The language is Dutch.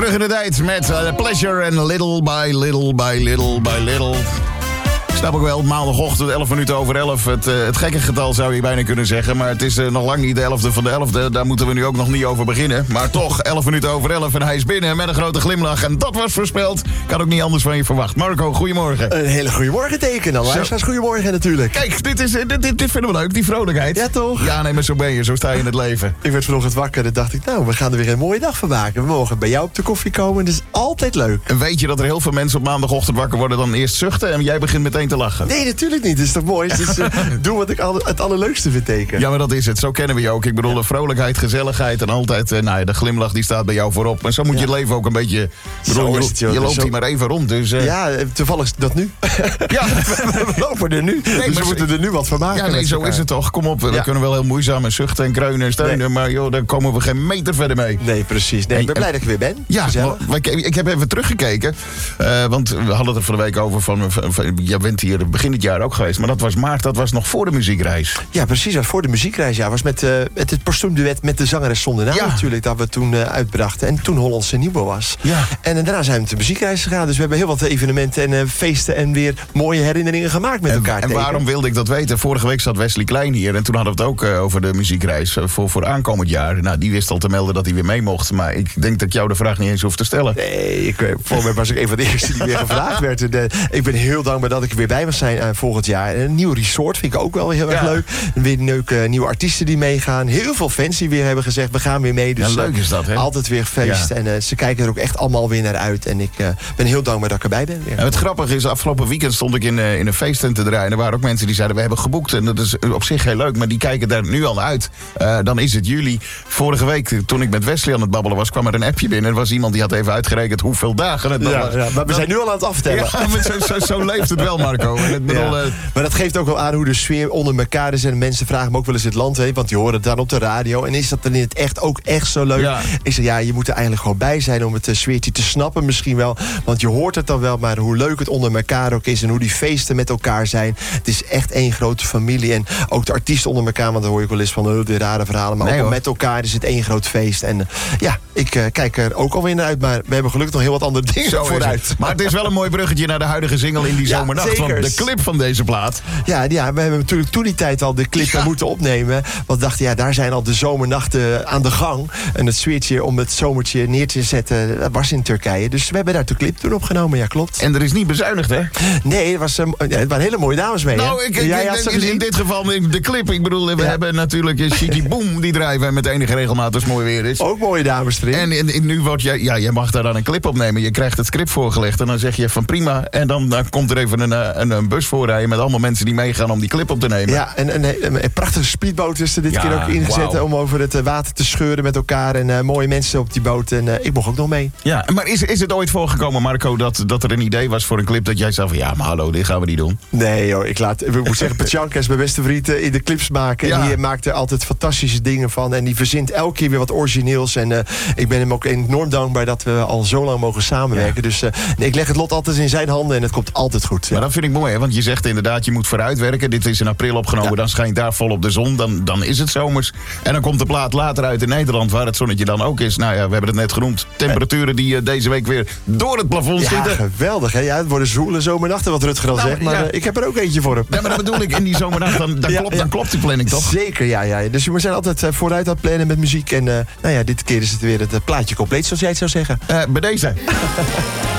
terug in de tijd met Pleasure en Little by Little by Little by Little. Snap ik wel, maandagochtend 11 minuten over 11. Het gekke getal zou je bijna kunnen zeggen. Maar het is nog lang niet de 11e van de 11e. Daar moeten we nu ook nog niet over beginnen. Maar toch, 11 minuten over 11 en hij is binnen met een grote glimlach. En dat was voorspeld. Ik had ook niet anders van je verwacht. Marco, goedemorgen. Een hele goedemorgen teken dan. Luisteraars, goedemorgen natuurlijk. Kijk, dit vinden we leuk, die vrolijkheid. Ja, toch? Ja, nee, maar zo ben je. Zo sta je in het leven. Ik werd vanochtend wakker en dacht ik, nou, we gaan er weer een mooie dag van maken. We mogen bij jou op de koffie komen. Dat is altijd leuk. En weet je dat er heel veel mensen op maandagochtend wakker worden, dan eerst zuchten en jij begint meteen te lachen? Nee, natuurlijk niet. Dat is toch mooi? Dus doe wat ik het allerleukste vind teken. Ja, maar dat is het. Zo kennen we je ook. Ik bedoel, de vrolijkheid, gezelligheid en altijd, de glimlach die staat bij jou voorop. Maar zo moet je het leven ook een beetje... Je loopt hier maar even rond, dus... Ja, toevallig is dat nu. Ja, we lopen er nu. Nee, dus we moeten er nu wat van maken. Ja, nee, zo is het toch. Kom op, we kunnen wel heel moeizaam en zuchten en kreunen en steunen. Nee. Maar joh, daar komen we geen meter verder mee. Nee, precies. Nee, ik ben blij dat ik weer ben. Ja, ik heb even teruggekeken. Want we hadden het er van de week over van jij bent hier begin het jaar ook geweest. Maar dat was maart, dat was nog voor de muziekreis. Ja, precies. Dat was voor de muziekreis. Ja, was met het postuumduet met de zangeres zonder naam natuurlijk. Dat we toen uitbrachten. En toen Hollandse Nieuwe was. Ja. En daarna zijn we met de muziekreis gegaan. Dus we hebben heel wat evenementen en feesten en weer mooie herinneringen gemaakt met elkaar. En waarom wilde ik dat weten? Vorige week zat Wesley Klein hier. En toen hadden we het ook over de muziekreis voor aankomend jaar. Nou, die wist al te melden dat hij weer mee mocht. Maar ik denk dat ik jou de vraag niet eens hoef te stellen. Nee, voor mij was ik een van de eerste die weer gevraagd werd. Ik ben heel dankbaar dat ik er weer bij mag zijn volgend jaar. Een nieuw resort vind ik ook wel heel erg leuk. Weer leuke nieuwe artiesten die meegaan. Heel veel fans die weer hebben gezegd, we gaan weer mee. Dus leuk is dat, hè? Altijd weer feest. Ja. En ze kijken er ook echt allemaal weer naar uit. En ik ben heel dankbaar dat ik erbij ben. Weer. En het grappige is, afgelopen weekend stond ik in een feesttent te draaien. Er waren ook mensen die zeiden, we hebben geboekt. En dat is op zich heel leuk, maar die kijken daar nu al naar uit. Dan is het juli. Vorige week, toen ik met Wesley aan het babbelen was, kwam er een appje binnen. Er was iemand die had even uitgerekend hoeveel dagen het was. Ja, maar we zijn nu al aan het aftellen. Ja, maar zo leeft het wel, Marco. En ik bedoel, maar dat geeft ook wel aan hoe de sfeer onder elkaar is. En mensen vragen me ook wel eens het land heen, want die horen het dan op de radio. En is dat dan in het echt ook echt zo leuk? Ja. Ik zeg, je moet er eigenlijk gewoon bij zijn om het sfeertje te snappen misschien wel. Want je hoort het dan wel, maar hoe leuk het onder elkaar ook is en hoe die feesten met elkaar zijn. Het is echt één grote familie. En ook de artiesten onder elkaar, want dan hoor je wel eens van de rare verhalen. Maar ook met elkaar is het één groot feest. En ik kijk er ook alweer naar uit. Maar we hebben gelukkig nog heel wat andere dingen vooruit. Maar het is wel een mooi bruggetje naar de huidige single in die zomernacht. Zeker. Want de clip van deze plaat. Ja, we hebben natuurlijk toen die tijd al de clip moeten opnemen. Want we dachten, daar zijn al de zomernachten aan de gang. En het sfeertje om het zomertje neer te zetten, dat was in Turkije. Dus we hebben daar de clip toen opgenomen, ja klopt. En er is niet bezuinigd, hè? Nee, het waren hele mooie dames mee. Nou, in dit geval de clip. Ik bedoel, we hebben natuurlijk Shiki Boom, die draaien wij met enige regelmaat als het mooi weer is. Ook mooie dames erin. En nu wordt jij mag daar dan een clip opnemen. Je krijgt het script voorgelegd en dan zeg je van prima. En dan komt er even een bus voorrijden met allemaal mensen die meegaan om die clip op te nemen. Ja, en een prachtige speedboot is er dit keer ook ingezet om over het water te scheuren met elkaar. En mooie mensen op die boot. En ik mocht ook nog mee. Ja, maar is het ooit voorgekomen, Marco, dat er een idee was voor een clip dat jij zei van maar hallo, dit gaan we niet doen? Nee joh, ik moet zeggen, Petjanka is mijn beste vriend in de clips maken. Ja. En die maakt er altijd fantastische dingen van. En die verzint elke keer weer wat origineels. En ik ben hem ook enorm dankbaar dat we al zo lang mogen samenwerken. Ja. Dus ik leg het lot altijd in zijn handen en het komt altijd goed. Ja. Maar dat vind ik mooi, hè? Want je zegt inderdaad, je moet vooruitwerken. Dit is in april opgenomen, dan schijnt daar volop de zon. Dan is het zomers. En dan komt de plaat later uit in Nederland, waar het zonnetje dan ook is. Nou ja, we hebben het net genoemd. Temperaturen die deze week weer door het plafond schieten. Ja, geweldig. Hè? Ja, het worden zwoele zomernachten, wat Rutger al zegt. Maar ik heb er ook eentje voor hem. Ja, maar dat bedoel ik, in die zomernacht, dan klopt die planning toch? Zeker, ja. Dus we zijn altijd vooruit aan het plannen met muziek. En dit keer is het weer het plaatje compleet, zoals jij het zou zeggen. Bij deze.